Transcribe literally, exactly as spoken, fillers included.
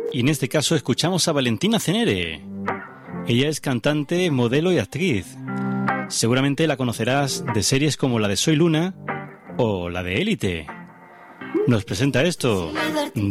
Y en este caso escuchamos a Valentina Cenere. Ella es cantante, modelo y actriz. Seguramente la conocerás de series como la de Soy Luna o la de Élite. Nos presenta esto.